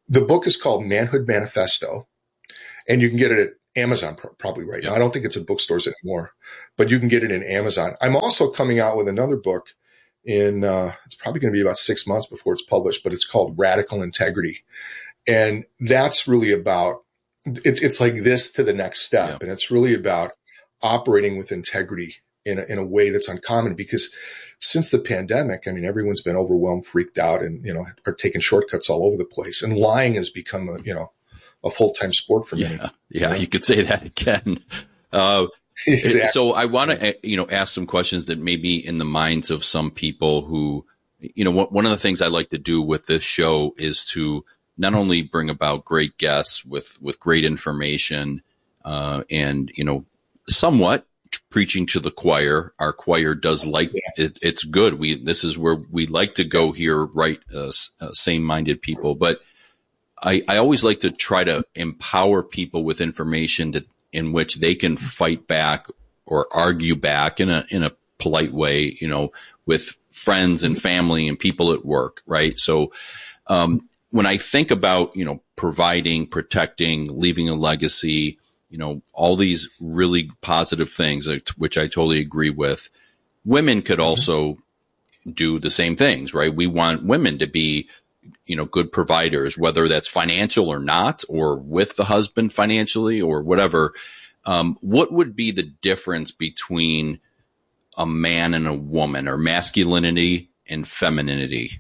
the book is called Manhood Manifesto, and you can get it at Amazon pr- probably right now. I don't think it's at bookstores anymore, but you can get it in Amazon. I'm also coming out with another book in, uh, it's probably going to be about six months before it's published, but it's called Radical Integrity. And that's really about, it's, it's like this to the next step. Yeah. And it's really about operating with integrity in a, in a way that's uncommon, because since the pandemic, I mean, everyone's been overwhelmed, freaked out, and, you know, are taking shortcuts all over the place. And lying has become a, you know, a full-time sport for many. Yeah, yeah, you, know? You could say that again. Uh, exactly. So I want to, you know, ask some questions that may be in the minds of some people who, you know, one of the things I like to do with this show is to not only bring about great guests with, with great information, uh, and, you know, somewhat preaching to the choir. Our choir does like it. It's good. We, this is where we like to go here, right? Uh, uh, same-minded people, but I, I always like to try to empower people with information that in which they can fight back or argue back in a, in a polite way, you know, with friends and family and people at work. Right. So, um, when I think about, you know, providing, protecting, leaving a legacy, you know, all these really positive things, which I totally agree with, women could also do the same things, right? We want women to be, you know, good providers, whether that's financial or not, or with the husband financially or whatever. Um, what would be the difference between a man and a woman, or masculinity and femininity?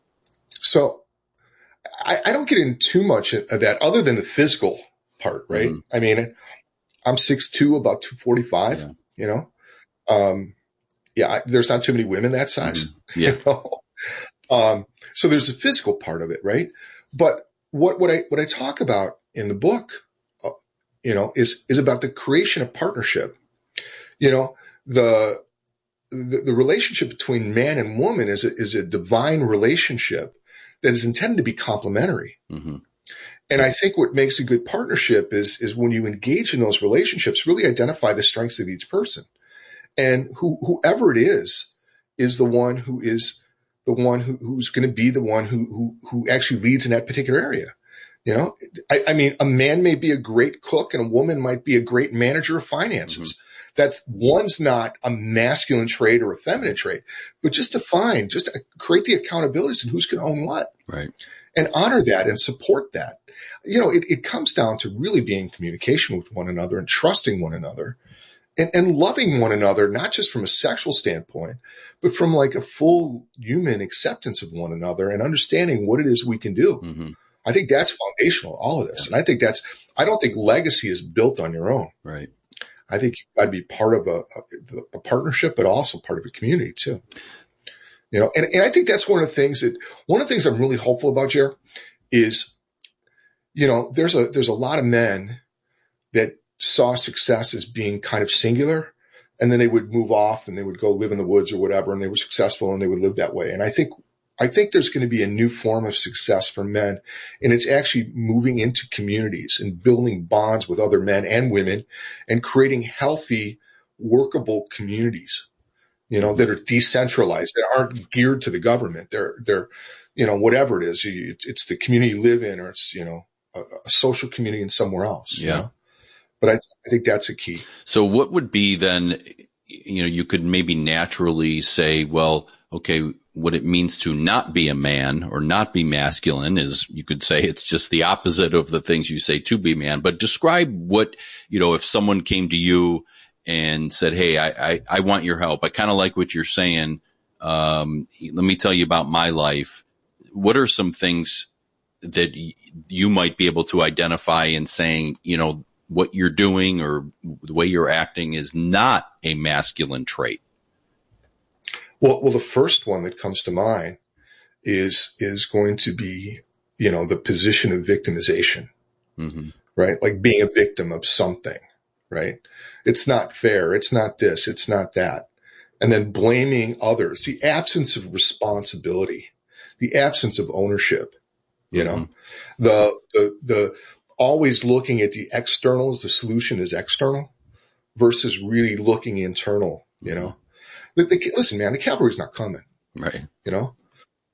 So I, I don't get into too much of that other than the physical part, right? Mm-hmm. I mean, I'm six two, about two forty-five, yeah. you know? Um, yeah, I, there's not too many women that size. Mm-hmm. Yeah. You know? Um, so there's a physical part of it, right? But what, what I, what I talk about in the book, uh, you know, is, is about the creation of partnership. You know, the, the, the relationship between man and woman is a, is a divine relationship that is intended to be complementary. Mm-hmm. And I think what makes a good partnership is, is when you engage in those relationships, really identify the strengths of each person. And who, whoever it is, is the one who is the one who, who's going to be the one who, who, who actually leads in that particular area. You know, I, I mean, a man may be a great cook and a woman might be a great manager of finances. Mm-hmm. That's one's not a masculine trait or a feminine trait, but just to find, just to create the accountabilities and who's going to own what. Right. And honor that and support that. You know, it, it comes down to really being in communication with one another and trusting one another. And, and loving one another, not just from a sexual standpoint, but from like a full human acceptance of one another and understanding what it is we can do. Mm-hmm. I think that's foundational, all of this. Yeah. And I think that's, I don't think legacy is built on your own. Right. I think you've got to be part of a, a, a partnership, but also part of a community too. You know, and, and I think that's one of the things that, one of the things I'm really hopeful about, Jer, is, you know, there's a, there's a lot of men that saw success as being kind of singular, and then they would move off and they would go live in the woods or whatever, and they were successful and they would live that way. And I think, I think there's going to be a new form of success for men, and it's actually moving into communities and building bonds with other men and women and creating healthy, workable communities, you know, that are decentralized, that aren't geared to the government. They're, they're, you know, whatever it is, it's the community you live in, or it's, you know, a, a social community in somewhere else. Yeah. You know? But I, I think that's a key. So what would be then, you know, you could maybe naturally say, well, okay, what it means to not be a man or not be masculine is, you could say it's just the opposite of the things you say to be man. But describe what, you know, if someone came to you and said, hey, I, I, I want your help. I kind of like what you're saying. Um, let me tell you about my life. What are some things that y- you might be able to identify in saying, you know, what you're doing or the way you're acting is not a masculine trait? Well, well, the first one that comes to mind is, is going to be, you know, the position of victimization, mm-hmm. right? Like being a victim of something, right? It's not fair. It's not this. It's not that. And then blaming others, the absence of responsibility, the absence of ownership, you mm-hmm. know, the, the, the, always looking at the externals, the solution is external versus really looking internal, you know. The, the, listen, man, the cavalry's not coming. Right. You know,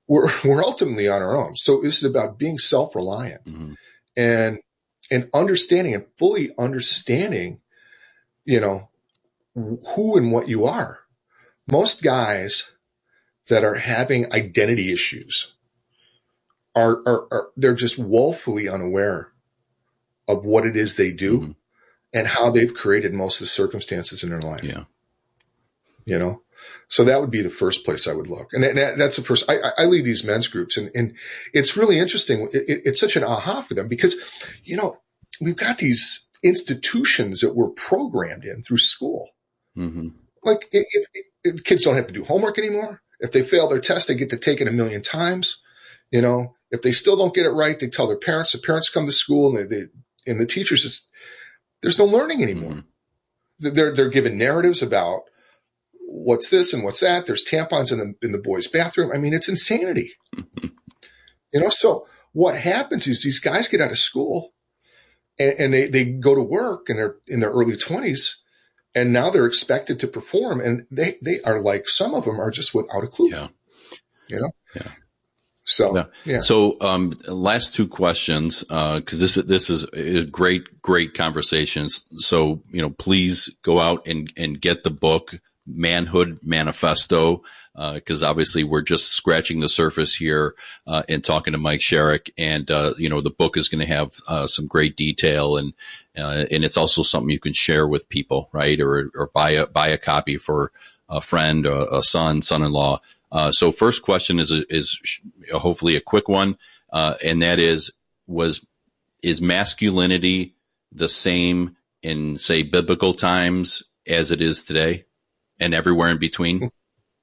we're, we're ultimately on our own. So this is about being self-reliant mm-hmm. and, and understanding and fully understanding, you know, who and what you are. Most guys that are having identity issues are, are, are they're just woefully unaware of what it is they do mm-hmm. and how they've created most of the circumstances in their life. Yeah. You know, so that would be the first place I would look. And that, that's the first, I, I lead these men's groups and, and it's really interesting. It, it, it's such an aha for them because, you know, we've got these institutions that we're programmed in through school. Mm-hmm. Like if, if, if kids don't have to do homework anymore, if they fail their test, they get to take it a million times. You know, if they still don't get it right, they tell their parents, the parents come to school and they, they and the teachers just, there's no learning anymore. Mm-hmm. They're, they're given narratives about what's this and what's that. There's tampons in the, in the boys' bathroom. I mean, it's insanity. You know, so what happens is these guys get out of school and, and they, they go to work and they're in their early twenties and now they're expected to perform. And they, they are like, some of them are just without a clue. Yeah. You know? Yeah. So, yeah. yeah. So, um, last two questions, uh, cause this, this is a great, great conversations. So, you know, please go out and, and get the book, Manhood Manifesto, uh, cause obviously we're just scratching the surface here, uh, and talking to Mike Sherrick. And, uh, you know, the book is going to have, uh, some great detail and, uh, and it's also something you can share with people, right? Or, or buy a, buy a copy for a friend, a, a son, son-in-law. Uh, so first question is, is hopefully a quick one. Uh, and that is, was, is masculinity the same in, say, biblical times as it is today and everywhere in between?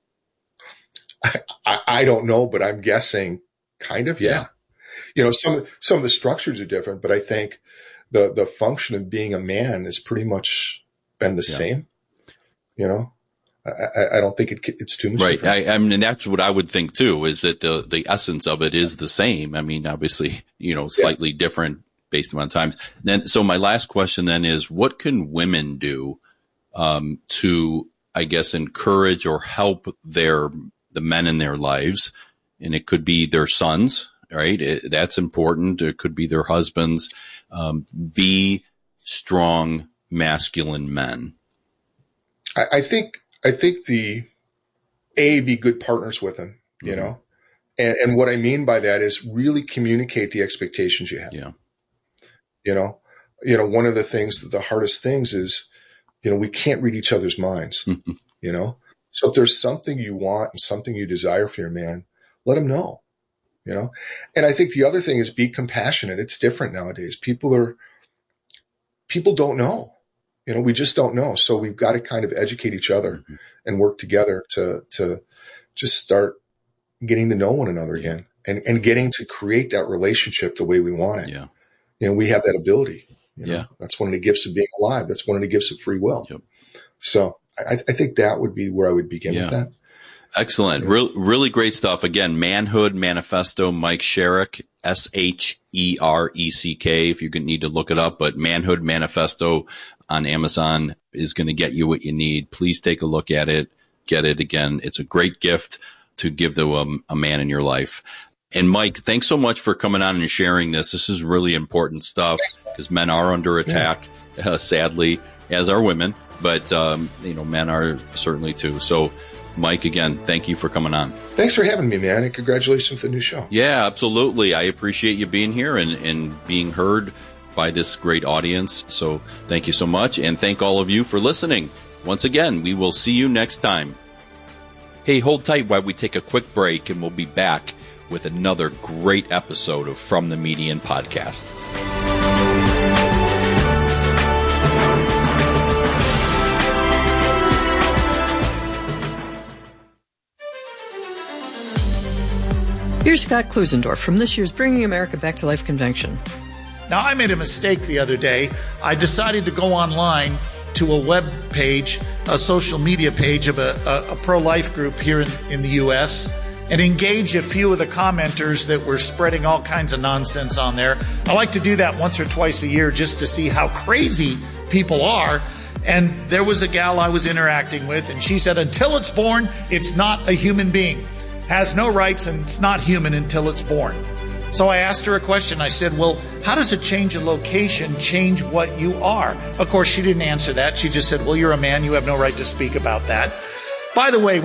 I, I don't know, but I'm guessing kind of, yeah. yeah. You know, some, some of the structures are different, but I think the, the function of being a man has pretty much been the yeah. same, you know? I, I don't think it, it's too much. Right. I, I mean, that's what I would think too, is that the, the essence of it is the same. I mean, obviously, you know, slightly yeah. different based on times. Then, so my last question then is, what can women do, um, to, I guess, encourage or help their, the men in their lives? And it could be their sons, right? It, that's important. It could be their husbands, um, be strong, masculine men. I, I think, I think the A, be good partners with him, you mm-hmm. know, and, and what I mean by that is really communicate the expectations you have. Yeah. You know, you know, one of the things, the hardest things is, you know, we can't read each other's minds, mm-hmm. you know, so if there's something you want and something you desire for your man, let him know, you know, and I think the other thing is be compassionate. It's different nowadays. People are, people don't know. You know, we just don't know. So we've got to kind of educate each other mm-hmm. and work together to, to just start getting to know one another again and, and getting to create that relationship the way we want it. Yeah. You know, we have that ability. You know? Yeah. That's one of the gifts of being alive. That's one of the gifts of free will. Yep. So I, I think that would be where I would begin yeah. with that. Excellent. Yeah. Real, really great stuff. Again, Manhood Manifesto, Mike Sherrick, S H E R E C K, if you need to look it up, but Manhood Manifesto on Amazon is going to get you what you need. Please take a look at it. Get it. Again, it's a great gift to give to a, a man in your life. And Mike, thanks so much for coming on and sharing this. This is really important stuff because men are under attack, yeah. uh, sadly, as are women, but, um, you know, men are certainly too. So, Mike, again, thank you for coming on. Thanks for having me, man, and congratulations on the new show. Yeah, absolutely. I appreciate you being here and, and being heard by this great audience. So thank you so much. And thank all of you for listening. Once again, we will see you next time. Hey, hold tight while we take a quick break and we'll be back with another great episode of From the Median Podcast. Here's Scott Klusendorf from this year's Bringing America Back to Life convention. Now, I made a mistake the other day. I decided to go online to a web page, a social media page of a, a, a pro-life group here in, in the U S and engage a few of the commenters that were spreading all kinds of nonsense on there. I like to do that once or twice a year just to see how crazy people are. And there was a gal I was interacting with, and she said, until it's born, it's not a human being. has no rights and it's not human until it's born. So I asked her a question. I said, well, how does a change of location change what you are? Of course, she didn't answer that. She just said, well, you're a man. You have no right to speak about that. By the way,